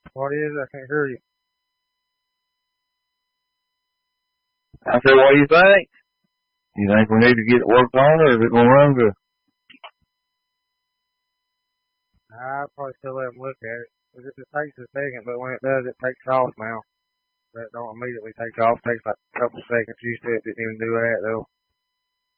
What is it? I can't hear you. I said, what do you think? You think we need to get it worked on, or is it going to run good? I'll probably still let them look at it. It just takes a second, but when it does, it takes off now. That don't immediately take off. It takes like a couple seconds. Used to it, didn't even do that, though.